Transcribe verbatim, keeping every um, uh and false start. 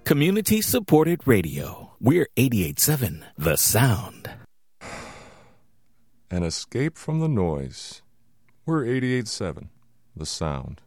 Community-supported radio. We're eighty-eight point seven The Sound. An escape from the noise. We're eighty-eight point seven The Sound.